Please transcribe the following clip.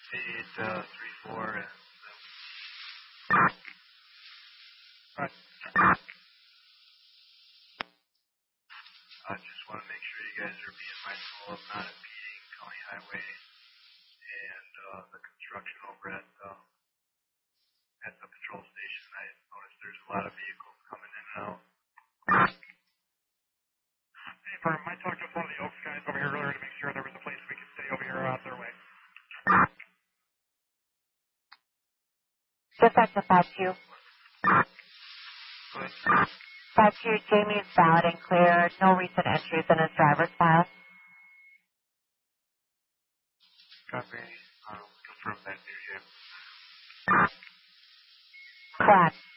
8834 and Right. I just want to make sure you guys are being mindful of not impeding County Highway and the construction over at the patrol station. I noticed there's a lot of vehicles coming in and out. Hey, Firm, I talked with one of the Oaks guys over here earlier to make sure there was a place we could stay over here out their way. Dispatch to 5-2. 5-2, Jamie is valid and clear. No recent entries in his driver's file. Copy. Confirm that near you. Correct.